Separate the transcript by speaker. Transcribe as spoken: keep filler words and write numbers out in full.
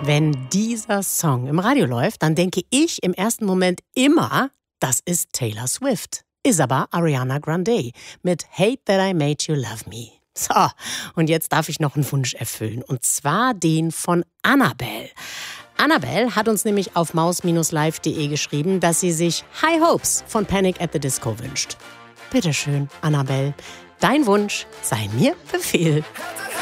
Speaker 1: Wenn dieser Song im Radio läuft, dann denke ich im ersten Moment immer, das ist Taylor Swift. Ist aber Ariana Grande mit Hate That I Made You Love Me. So, und jetzt darf ich noch einen Wunsch erfüllen. Und zwar den von Annabelle. Annabelle hat uns nämlich auf maus live punkt de geschrieben, dass sie sich High Hopes von Panic at the Disco wünscht. Bitteschön, Annabelle. Dein Wunsch sei mir Befehl.